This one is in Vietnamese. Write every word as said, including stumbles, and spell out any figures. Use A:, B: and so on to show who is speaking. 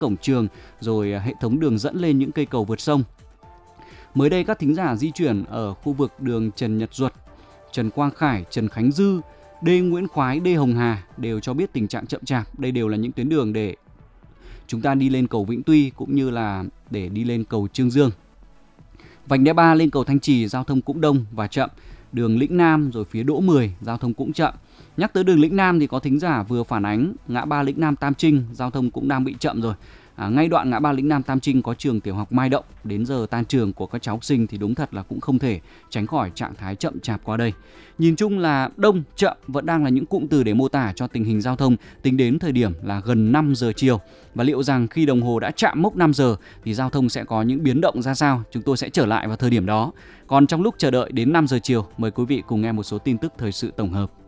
A: cổng trường, rồi hệ thống đường dẫn lên những cây cầu vượt sông. Mới đây các thính giả di chuyển ở khu vực đường Trần Nhật Duật, Trần Quang Khải, Trần Khánh Dư, D Nguyễn Khoái, D Hồng Hà đều cho biết tình trạng chậm chạp. Đây đều là những tuyến đường để chúng ta đi lên cầu Vĩnh Tuy cũng như là để đi lên cầu Chương Dương. Vành đai ba lên cầu Thanh Trì giao thông cũng đông và chậm. Đường Lĩnh Nam rồi phía Đỗ mười giao thông cũng chậm. Nhắc tới đường Lĩnh Nam thì có thính giả vừa phản ánh ngã ba Lĩnh Nam Tam Trinh giao thông cũng đang bị chậm rồi. À, ngay đoạn ngã ba Lĩnh Nam Tam Trinh có trường tiểu học Mai Động, đến giờ tan trường của các cháu học sinh thì đúng thật là cũng không thể tránh khỏi trạng thái chậm chạp qua đây. Nhìn chung là đông, chậm vẫn đang là những cụm từ để mô tả cho tình hình giao thông tính đến thời điểm là gần năm giờ chiều. Và liệu rằng khi đồng hồ đã chạm mốc năm giờ thì giao thông sẽ có những biến động ra sao? Chúng tôi sẽ trở lại vào thời điểm đó. Còn trong lúc chờ đợi đến năm giờ chiều, mời quý vị cùng nghe một số tin tức thời sự tổng hợp.